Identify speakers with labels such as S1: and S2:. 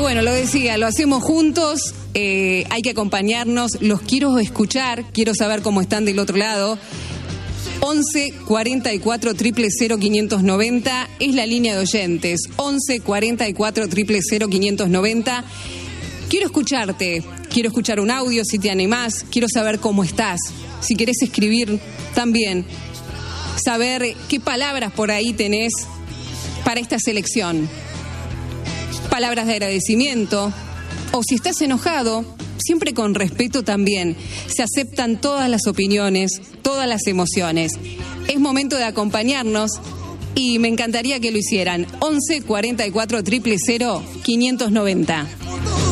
S1: bueno, lo decía, lo hacemos juntos, hay que acompañarnos, los quiero escuchar, quiero saber cómo están del otro lado. 11 44 000 590 es la línea de oyentes. 11 44 000 590. Quiero escucharte, quiero escuchar un audio si te animás, quiero saber cómo estás. Si querés escribir también, saber qué palabras por ahí tenés para esta selección. Palabras de agradecimiento, o si estás enojado, siempre con respeto también. Se aceptan todas las opiniones, todas las emociones. Es momento de acompañarnos y me encantaría que lo hicieran. 11 44 000 590.